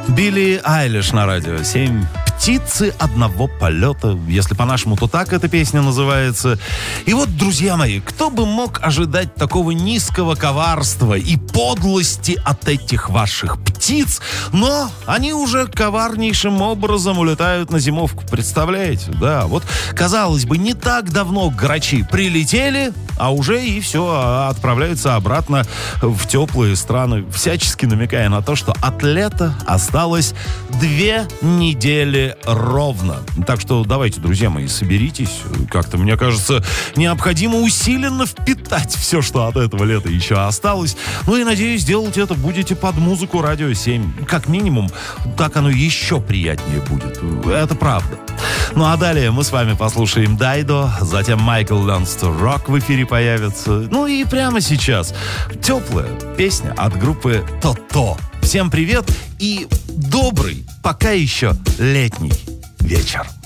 Билли Айлиш на радио 7. «Птицы одного полета». Если по-нашему, то так эта песня называется. И вот, друзья мои, кто бы мог ожидать такого низкого коварства и подлости от этих ваших птиц? Но они уже коварнейшим образом улетают на зимовку. Представляете? Да, вот, казалось бы, не так давно грачи прилетели, а уже и все, отправляются обратно в теплые страны, всячески намекая на то, что от лета осталось 2 недели ровно. Так что давайте, друзья мои, соберитесь. Как-то, мне кажется, необходимо усиленно впитать все, что от этого лета еще осталось. Ну и, надеюсь, делать это будете под музыку Радио 7. Как минимум, так оно еще приятнее будет. Это правда. Ну а далее мы с вами послушаем Дайдо, затем Майкл Learns to Rock в эфире появится. Ну и прямо сейчас теплая песня от группы Тото. Всем привет и добрый, пока еще летний вечер.